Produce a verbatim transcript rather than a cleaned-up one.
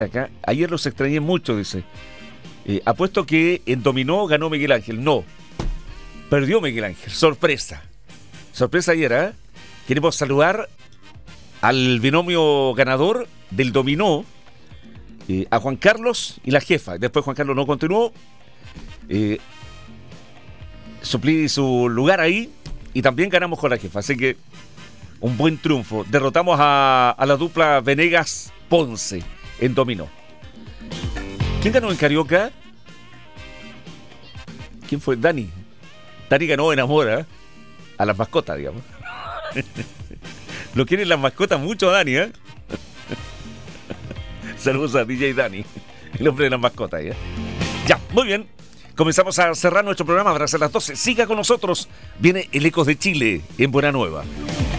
acá. Ayer los extrañé mucho, dice. Eh, apuesto que en dominó ganó Miguel Ángel. No, perdió Miguel Ángel. Sorpresa. Sorpresa ayer, ¿eh? Queremos saludar al binomio ganador del dominó, eh, a Juan Carlos y la jefa. Después Juan Carlos no continuó. Eh, suplí su lugar ahí y también ganamos con la jefa. Así que un buen triunfo. Derrotamos a, a la dupla Venegas-Ponce en dominó. ¿Quién ganó en Carioca? ¿Quién fue? Dani. Dani ganó en amor, ¿eh? A las mascotas, digamos. Lo quieren las mascotas mucho a Dani, ¿eh? Saludos a D J Dani, el hombre de las mascotas, ¿eh? Ya, muy bien. Comenzamos a cerrar nuestro programa para hacer las doce. Siga con nosotros. Viene el Ecos de Chile en Buena Nueva.